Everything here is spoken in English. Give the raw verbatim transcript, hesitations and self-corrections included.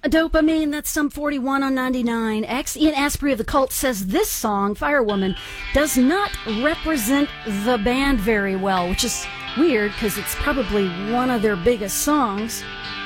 Dopamine, that's Sum forty-one on ninety-nine X. Ian Asprey of The Cult says this song, Firewoman, does not represent the band very well, which is weird because it's probably one of their biggest songs.